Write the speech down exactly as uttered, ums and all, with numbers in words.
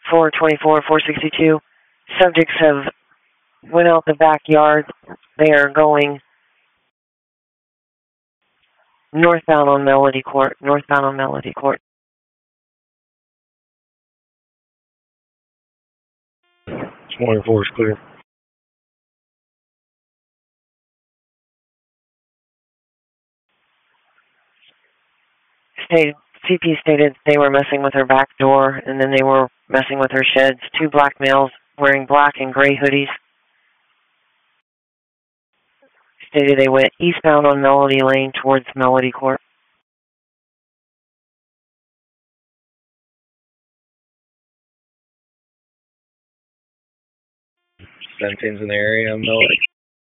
four twenty-four, four sixty-two. Subjects have went out the backyard. They are going northbound on Melody Court. Northbound on Melody Court. twenty-four is clear. State, C P stated they were messing with her back door, and then they were messing with her sheds. Two black males wearing black and gray hoodies. Stated they went eastbound on Melody Lane towards Melody Court. seventeen's in the area, Melody.